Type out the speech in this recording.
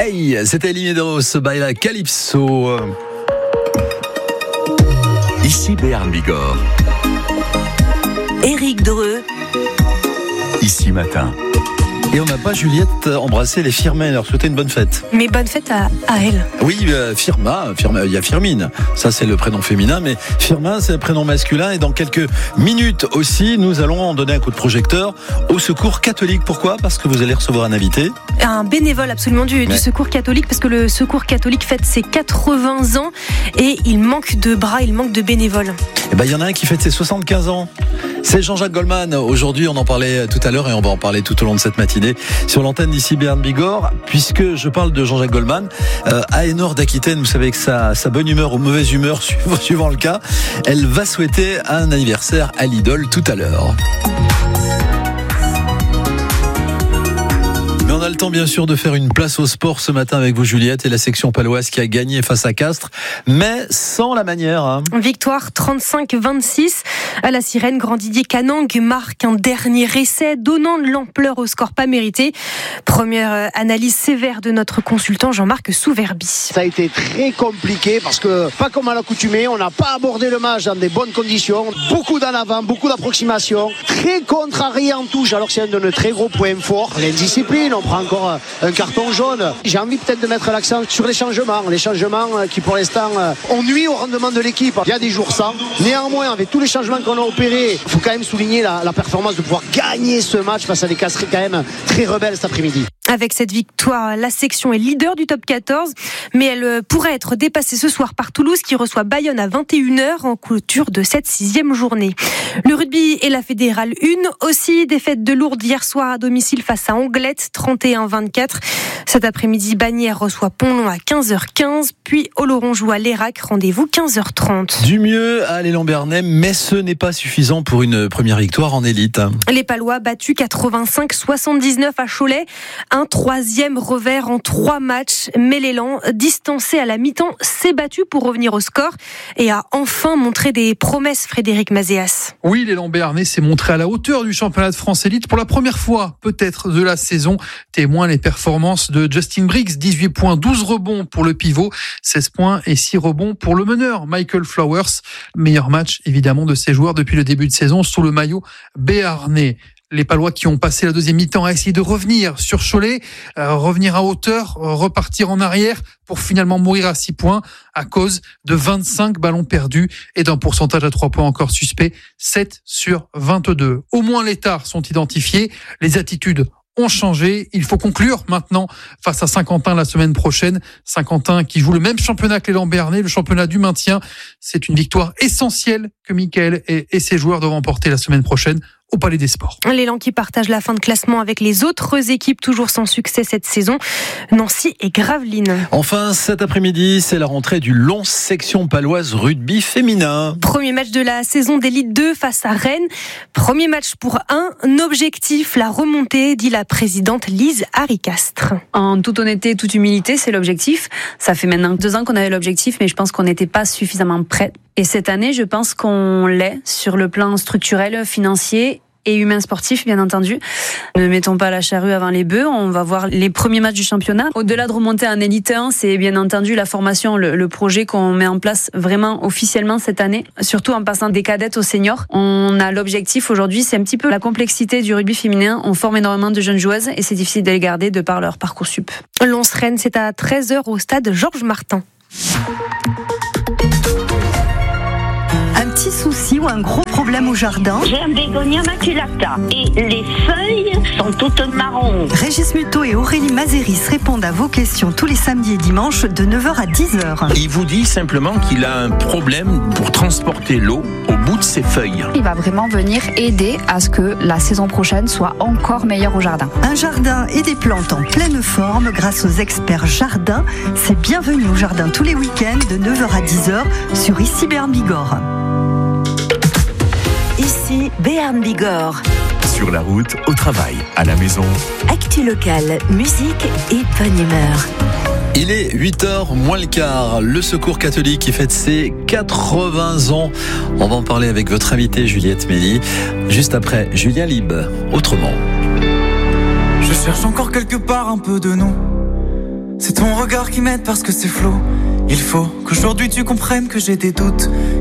Hey, c'était Liméderos by la Calypso. Ici Béarn Bigorre. Éric Dreux. Ici Matin. Et on n'a pas, Juliette, embrassé les Firmin, leur souhaiter une bonne fête. Mais bonne fête à elle. Oui, Firma, il y a Firmine, ça c'est le prénom féminin, mais Firmin c'est le prénom masculin. Et dans quelques minutes aussi, nous allons en donner un coup de projecteur au Secours catholique. Pourquoi ? Parce que vous allez recevoir un invité. Un bénévole absolument du Secours catholique, parce que le Secours catholique fête ses 80 ans et il manque de bras, il manque de bénévoles. Et il y en a un qui fête ses 75 ans. C'est Jean-Jacques Goldman. Aujourd'hui, on en parlait tout à l'heure et on va en parler tout au long de cette matinée sur l'antenne d'ici Béarn Bigorre, puisque je parle de Jean-Jacques Goldman. Aénor d'Aquitaine, vous savez que sa bonne humeur ou mauvaise humeur, suivant le cas, elle va souhaiter un anniversaire à l'idole tout à l'heure. Mais on a le temps bien sûr de faire une place au sport ce matin avec vous, Juliette, et la section paloise qui a gagné face à Castres, mais sans la manière. Victoire 35-26 à la Sirène. Grand Didier Canang marque un dernier essai, donnant de l'ampleur au score pas mérité. Première analyse sévère de notre consultant Jean-Marc Souverbi. Ça a été très compliqué parce que, pas comme à l'accoutumée, on n'a pas abordé le match dans des bonnes conditions. Beaucoup d'en avant, beaucoup d'approximation. Très contrarié en touche, alors que c'est un de nos très gros points forts. L'indiscipline, on prend encore un carton jaune. J'ai envie peut-être de mettre l'accent sur les changements qui pour l'instant ont nuit au rendement de l'équipe. Il y a des jours sans. Néanmoins, avec tous les changements qu'on a opérés, il faut quand même souligner la performance de pouvoir gagner ce match face à des Castres quand même très rebelles cet après-midi. Avec cette victoire, la section est leader du top 14, mais elle pourrait être dépassée ce soir par Toulouse qui reçoit Bayonne à 21h en clôture de cette 6e journée. Le rugby et la Fédérale 1 aussi, défaite de Lourdes hier soir à domicile face à Anglette, 31-24. Cet après-midi, Bagnères reçoit Pont-Long à 15h15, puis Oloron joue à Lérac, rendez-vous 15h30. Du mieux à l'élan Bernay, mais ce n'est pas suffisant pour une première victoire en élite. Les Palois battus 85-79 à Cholet, un 3e revers en 3 matchs, mais l'élan, distancé à la mi-temps, s'est battu pour revenir au score et a enfin montré des promesses, Frédéric Mazéas. Oui, l'élan Béarnais s'est montré à la hauteur du championnat de France élite pour la première fois, peut-être de la saison. Témoin les performances de Justin Briggs, 18 points, 12 rebonds pour le pivot, 16 points et 6 rebonds pour le meneur, Michael Flowers. Meilleur match, évidemment, de ses joueurs depuis le début de saison sous le maillot béarnais. Les Palois qui ont passé la deuxième mi-temps à essayer de revenir sur Cholet, revenir à hauteur, repartir en arrière pour finalement mourir à 6 points à cause de 25 ballons perdus et d'un pourcentage à 3 points encore suspect, 7 sur 22. Au moins les tares sont identifiés, les attitudes ont changé. Il faut conclure maintenant face à Saint-Quentin la semaine prochaine. Saint-Quentin qui joue le même championnat que l'élan Béarnais, le championnat du maintien. C'est une victoire essentielle que Mickaël et ses joueurs doivent emporter la semaine prochaine au Palais des Sports. L'élan qui partage la fin de classement avec les autres équipes toujours sans succès cette saison, Nancy et Gravelines. Enfin, cet après-midi, c'est la rentrée du Lons section paloise rugby féminin. Premier match de la saison d'élite 2 face à Rennes. Premier match pour un objectif, la remontée, dit la présidente Lise Harry-Castres. En toute honnêteté, toute humilité, c'est l'objectif. Ça fait maintenant 2 ans qu'on avait l'objectif, mais je pense qu'on n'était pas suffisamment prêts. Et cette année, je pense qu'on l'est sur le plan structurel, financier et humain sportif, bien entendu. Ne mettons pas la charrue avant les bœufs. On va voir les premiers matchs du championnat. Au-delà de remonter en élite 1, c'est bien entendu la formation, le projet qu'on met en place vraiment officiellement cette année, surtout en passant des cadettes aux seniors. On a l'objectif aujourd'hui, c'est un petit peu la complexité du rugby féminin. On forme énormément de jeunes joueuses et c'est difficile de les garder de par leur parcours sup. Lons-Rennes, c'est à 13h au stade Georges Martin. Un petit souci ou un gros problème au jardin? J'ai un bégonia maculata et les feuilles sont toutes marron. Régis Muto et Aurélie Mazéris répondent à vos questions tous les samedis et dimanches de 9h à 10h. Il vous dit simplement qu'il a un problème pour transporter l'eau au bout de ses feuilles. Il va vraiment venir aider à ce que la saison prochaine soit encore meilleure au jardin. Un jardin et des plantes en pleine forme grâce aux experts jardin. C'est bienvenu au jardin tous les week-ends de 9h à 10h sur ici Béarn Bigorre. Ici Béarn Bigorre. Sur la route, au travail, à la maison. Actu locale, musique et bonne humeur. Il est 8h moins le quart. Le Secours catholique qui fête ses 80 ans. On va en parler avec votre invitée Juliette Méli. Juste après Julien Lib. Autrement. Je cherche encore quelque part un peu de nous. C'est ton regard qui m'aide parce que c'est flou. Il faut qu'aujourd'hui tu comprennes que j'ai des doutes.